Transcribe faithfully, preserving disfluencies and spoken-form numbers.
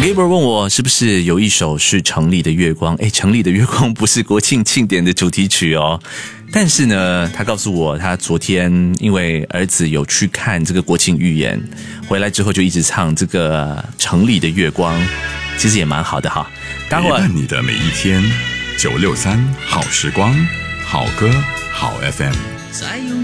Gabriel 问我是不是有一首是城里的月光，诶，城里的月光不是国庆庆典的主题曲哦，但是呢他告诉我他昨天因为儿子有去看这个国庆预演，回来之后就一直唱这个城里的月光，其实也蛮好的哈。待会陪伴你的每一天，九六三好时光，好歌好 F M。